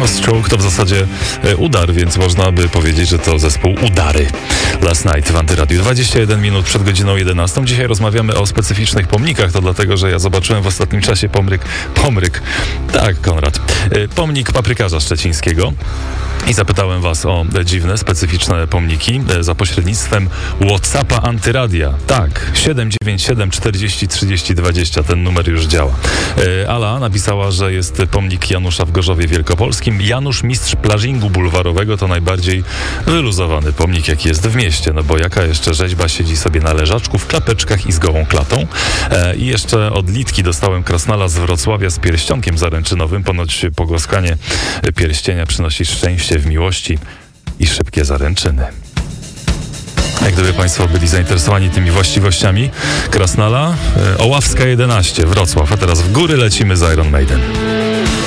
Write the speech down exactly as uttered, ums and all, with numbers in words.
Stroke to w zasadzie udar, więc można by powiedzieć, że to zespół Udary. Last Night w Antyradiu. dwadzieścia jeden minut przed godziną jedenastą. Dzisiaj rozmawiamy o specyficznych pomnikach. To dlatego, że ja zobaczyłem w ostatnim czasie pomryk, pomryk, tak Konrad, pomnik paprykarza szczecińskiego i zapytałem was o dziwne, specyficzne pomniki za pośrednictwem WhatsAppa Antyradia. Tak, siedem dziewięć siedem czterdzieści trzydzieści dwadzieścia, ten numer już działa. Ala napisała, że jest pomnik Janusza w Gorzowie Wielkopolskim. Janusz, mistrz plażingu bulwarowego, to najbardziej wyluzowany pomnik, jaki jest w mieście, no bo jaka jeszcze rzeźba siedzi sobie na leżaczku w klapeczkach i z gołą klatą. E, I jeszcze od Litki dostałem krasnala z Wrocławia z pierścionkiem zaręczynowym. Ponoć pogłaskanie pierścienia przynosi szczęście w miłości i szybkie zaręczyny. Jak gdyby Państwo byli zainteresowani tymi właściwościami krasnala, e, Oławska jedenaście, Wrocław, a teraz w góry lecimy z Iron Maiden.